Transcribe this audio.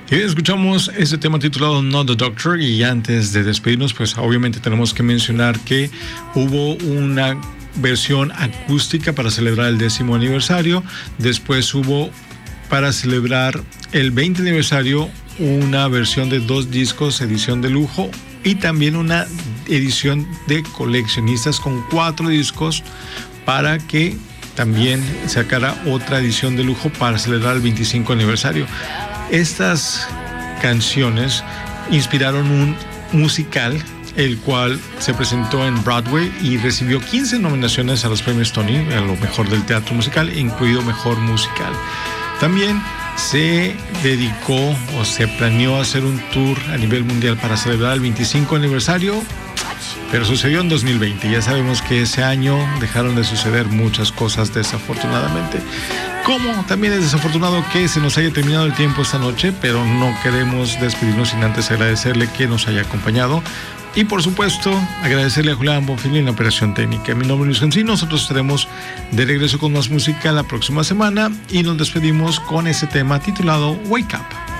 Y escuchamos este tema titulado Not the Doctor, y antes de despedirnos, pues obviamente tenemos que mencionar que hubo una versión acústica para celebrar el 10º aniversario. Después hubo, para celebrar el 20 aniversario, una versión de 2 discos, edición de lujo, y también una edición de coleccionistas con 4 discos para que también sacara otra edición de lujo para celebrar el 25 aniversario. Estas canciones inspiraron un musical, el cual se presentó en Broadway y recibió 15 nominaciones a los premios Tony, a lo mejor del teatro musical, incluido mejor musical. También se dedicó o se planeó hacer un tour a nivel mundial para celebrar el 25 aniversario, pero sucedió en 2020. Ya sabemos que ese año dejaron de suceder muchas cosas, desafortunadamente. Como también es desafortunado que se nos haya terminado el tiempo esta noche, pero no queremos despedirnos sin antes agradecerle que nos haya acompañado. Y por supuesto, agradecerle a Julián Bonfil en la operación técnica. Mi nombre es Luis Cancino. Nosotros estaremos de regreso con más música la próxima semana y nos despedimos con ese tema titulado Wake Up.